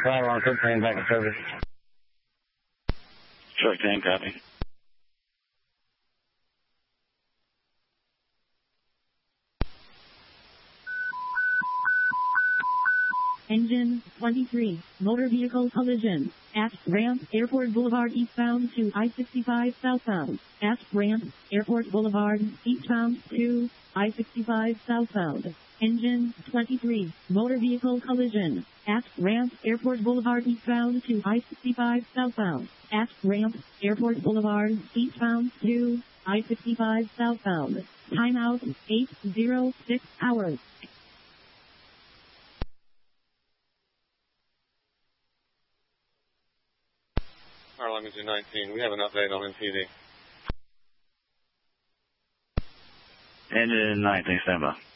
flight along Cook Train back in service. Truck 10, copy. Engine 23, motor vehicle collision at ramp Airport Boulevard eastbound to I-65 southbound. At ramp Airport Boulevard eastbound to I-65 southbound. Engine 23, motor vehicle collision at ramp Airport Boulevard eastbound to I-65 southbound. At ramp Airport Boulevard eastbound to I-65 southbound. Timeout 806 hours. Harlem 19, we have an update on MPD. Engine 19, stand by.